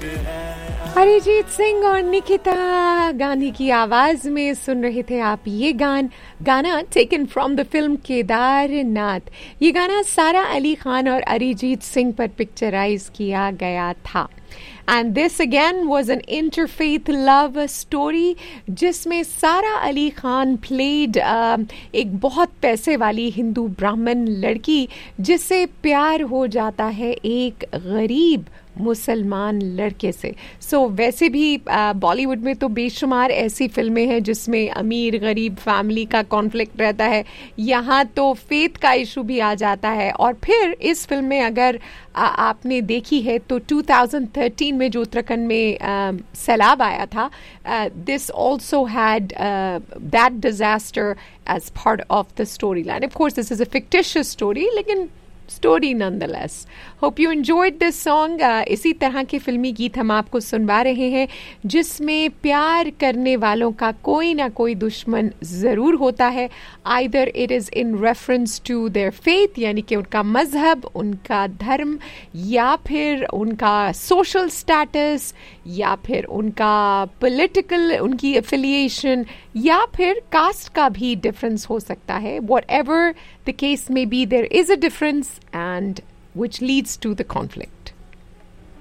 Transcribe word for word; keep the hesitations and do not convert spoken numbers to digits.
अरिजीत सिंह और निकिता गांधी की आवाज में सुन रहे थे आप ये गान गाना taken from the film Kedarnath. ये गाना सारा अली खान और अरिजीत सिंह पर पिक्चराइज किया गया था। And this again was an interfaith love story जिसमें सारा अली खान प्लेड एक बहुत पैसे वाली हिंदू ब्राह्मण लड़की जिससे प्यार हो जाता है एक गरीब मुसलमान लड़के से। सो so, वैसे भी बॉलीवुड में तो बेशुमार ऐसी फिल्में हैं जिसमें अमीर गरीब फैमिली का कॉन्फ्लिक्ट रहता है। यहाँ तो फेथ का इशू भी आ जाता है। और फिर इस फिल्म में अगर आ, आपने देखी है तो टू थाउजेंड थर्टीन में जो उत्तराखंड में आ, सैलाब आया था, this also had that disaster as part of the story line. Of course this is a fictitious story, लेकिन story nonetheless. Hope you enjoyed this song. Uh, इसी तरह के फिल्मी गीत हम आपको सुनवा रहे हैं जिसमें प्यार करने वालों का कोई ना कोई दुश्मन ज़रूर होता है। Either it is in reference to their faith, यानी कि उनका मजहब, उनका धर्म, या फिर उनका social status, या फिर उनका political, उनकी affiliation, या फिर कास्ट का भी डिफरेंस हो सकता है। Whatever the case may be, there is a difference and which leads to the conflict.